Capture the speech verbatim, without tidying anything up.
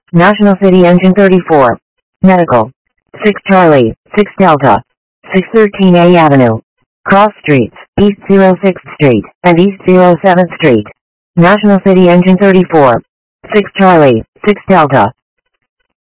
National City Engine thirty-four. Medical. six Charlie, six Delta. six thirteen A Avenue. Cross Streets, East oh sixth Street, and East oh seventh Street. National City Engine thirty-four. six Charlie, six Delta.